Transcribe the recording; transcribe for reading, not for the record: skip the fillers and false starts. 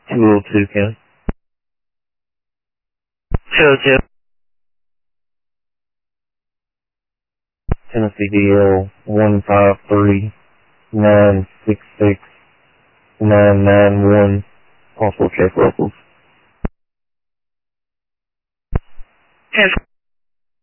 202 County. 202. Tennessee DL 153-966-991. Possible check locals. 10.